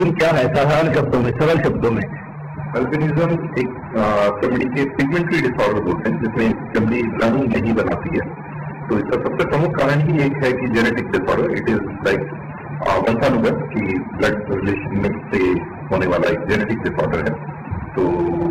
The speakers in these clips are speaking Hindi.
तुम क्या है साधारण शब्दों में, सरल शब्दों में? अल्बिनिज्म एक चमड़ी के पिगमेंटरी डिसऑर्डर होते हैं जिसमें चमड़ी रंग नहीं बनाती है। तो इसका सबसे प्रमुख कारण ही एक है कि genetic disorder, it is like वंशानुगत की ब्लड रिलेशन से होने वाला एक जेनेटिक डिसऑर्डर है। तो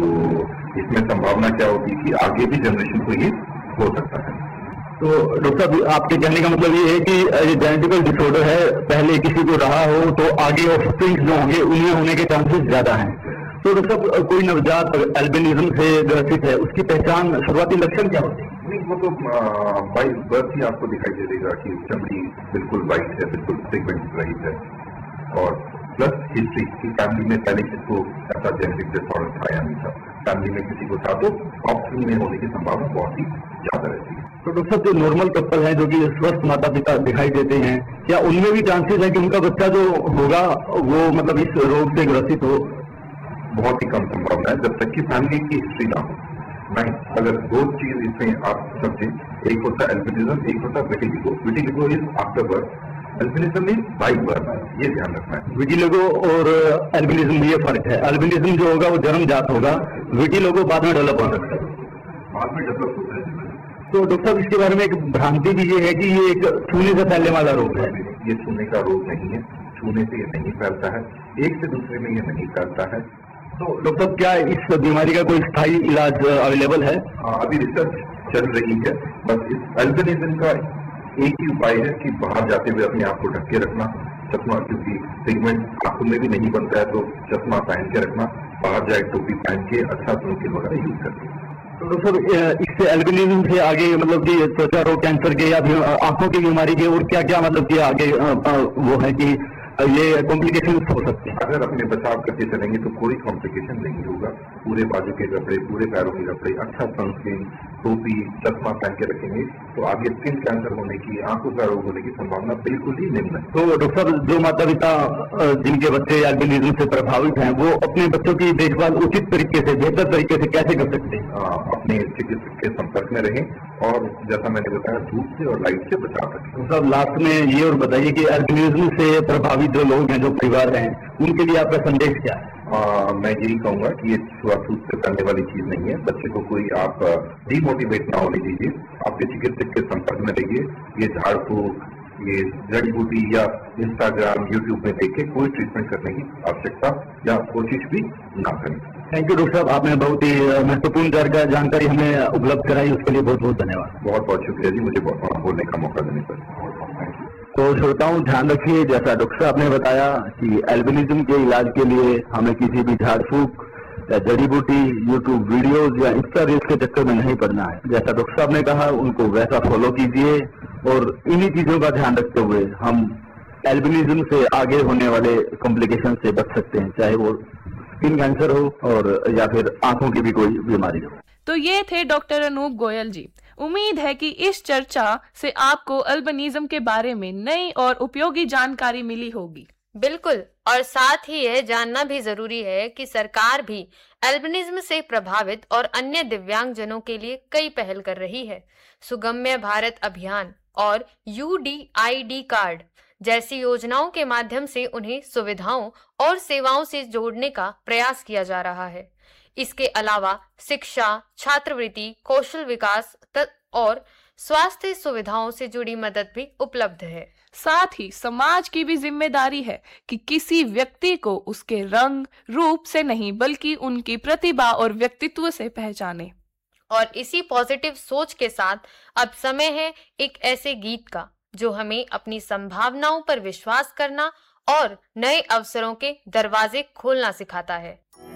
इसमें संभावना क्या होती है कि आगे भी जनरेशन को ये हो सकता है। तो डॉक्टर साहब, आपके कहने का मतलब ये है कि ये जेनेटिकल डिसऑर्डर है, पहले किसी को रहा हो तो आगे ऑफस्प्रिंग जो होंगे उन्हें होने के चांसेस ज्यादा हैं। तो डॉक्टर साहब, कोई नवजात अल्बिनिज्म से ग्रसित है, उसकी पहचान, शुरुआती लक्षण क्या होते हैं? नहीं, वो तो बाई बर्थ ही आपको दिखाई दे देगा कि चमड़ी बिल्कुल वाइट है, बिल्कुल पिगमेंट रहित है, और प्लस हिस्ट्री की फैमिली में पहले किसको ऐसा जेनेटिक डिसऑर्डर था या नहीं था। फैमिली में किसी को था तो ऑप्शन में होने की संभावना बहुत ही ज्यादा रहती है। तो डॉक्टर साहब, जो नॉर्मल कपल है, जो कि स्वस्थ माता पिता दिखाई देते हैं, क्या उनमें भी चांसेस है कि उनका बच्चा जो होगा वो मतलब इस रोग से ग्रसित हो? बहुत ही कम संभावना है, जब तक कि फैमिली की हिस्ट्री ना हो। नहीं, अगर दो चीज इसमें आप समझे, एक होता है एल्बिनिज्म, एक होता है vitiligo. Vitiligo is after birth, albinism is by birth, ये ध्यान रखना है। विटिलिगो और एल्बिनिज्म में ये फर्क है, एल्बिनिज्म जो होगा वो जन्मजात होगा, विटिलिगो बाद में डेवलप हो सकता है। बाद में डेवलप होता है। तो डॉक्टर साहब, इसके बारे में एक भ्रांति भी ये है कि ये एक छूने से फैलने वाला रोग है। ये छूने का रोग नहीं है, छूने से ये नहीं फैलता है, एक से दूसरे में ये नहीं फैलता है। तो डॉक्टर साहब, क्या इस बीमारी का कोई स्थायी इलाज अवेलेबल है? अभी रिसर्च चल रही है। बस इस एल्बिनिज्म का एक ही उपाय है कि बाहर जाते हुए अपने आप को ढक के रखना, चश्मा, क्योंकि पिगमेंट आंखों में भी नहीं बनता है तो चश्मा पहन के रखना, बाहर जाए टोपी पहन के, अच्छा सनस्क्रीन वगैरह यूज करके। तो डॉक्टर साहब, इससे एल्बिनिज्म से आगे मतलब कि त्वचा रोग, कैंसर के या फिर आंखों की बीमारी के और क्या क्या मतलब कि आगे वो है कि ये कॉम्प्लिकेशन हो सकते हैं? अगर अपने बचाव करके चलेंगे तो कोई कॉम्प्लिकेशन नहीं होगा। पूरे बाजू के कपड़े, पूरे पैरों के कपड़े, अच्छा सनस्क्रीन, टोपी, चश्मा पहन के रखेंगे तो आगे स्किन कैंसर होने की, आंखों का रोग होने की संभावना बिल्कुल ही नहीं है। तो डॉक्टर साहब, जो माता पिता जिनके बच्चे एल्बिनिज्म से प्रभावित हैं, वो अपने बच्चों की देखभाल उचित तरीके से, बेहतर तरीके से कैसे कर सकते हैं? अपने चिकित्सक के संपर्क में रहें और जैसा मैंने बताया, धूप से और लाइट से बचाव रखें। तो साहब, लास्ट में ये और बताइए कि एल्बिनिज्म से प्रभावित जो लोग हैं, जो परिवार हैं, उनके लिए आपका संदेश क्या है? मैं यही कहूंगा कि ये छुआछूत से करने वाली चीज नहीं है। बच्चे को कोई आप डिमोटिवेट ना होने दीजिए, आपके चिकित्सक के संपर्क में रहिए। ये झाड़ फूक, ये जड़ी बूटी या इंस्टाग्राम, यूट्यूब में देख के कोई ट्रीटमेंट करने की आवश्यकता या कोशिश भी ना करें। थैंक यू डॉक्टर साहब, आपने बहुत ही महत्वपूर्ण जानकारी हमें उपलब्ध कराई, उसके लिए बहुत बहुत धन्यवाद। बहुत बहुत शुक्रिया जी, मुझे बोलने का मौका देने पर। तो श्रोताओं, ध्यान रखिए, जैसा डॉक्टर साहब ने बताया कि एल्बिनिज्म के इलाज के लिए हमें किसी भी झाड़ फूक या जड़ी बूटी, यूट्यूब वीडियोज या इंस्टा रील्स के चक्कर में नहीं पड़ना है। जैसा डॉक्टर साहब ने कहा, उनको वैसा फॉलो कीजिए और इन्हीं चीजों का ध्यान रखते हुए हम एल्बिनिज्म से आगे होने वाले कॉम्प्लिकेशन से बच सकते हैं, चाहे वो स्किन कैंसर हो और या फिर आंखों की भी कोई बीमारी हो। तो ये थे डॉक्टर अनूप गोयल जी। उम्मीद है कि इस चर्चा से आपको अल्बिनिज्म के बारे में नई और उपयोगी जानकारी मिली होगी। बिल्कुल, और साथ ही यह जानना भी जरूरी है कि सरकार भी एल्बिनिज्म से प्रभावित और अन्य दिव्यांगजनों के लिए कई पहल कर रही है। सुगम्य भारत अभियान और UDID कार्ड जैसी योजनाओं के माध्यम से उन्हें सुविधाओं और सेवाओं से जोड़ने का प्रयास किया जा रहा है। इसके अलावा शिक्षा, छात्रवृत्ति, कौशल विकास और स्वास्थ्य सुविधाओं से जुड़ी मदद भी उपलब्ध है। साथ ही समाज की भी जिम्मेदारी है कि किसी व्यक्ति को उसके रंग रूप से नहीं, बल्कि उनकी प्रतिभा और व्यक्तित्व से पहचाने। और इसी पॉजिटिव सोच के साथ अब समय है एक ऐसे गीत का जो हमें अपनी संभावनाओं पर विश्वास करना और नए अवसरों के दरवाजे खोलना सिखाता है।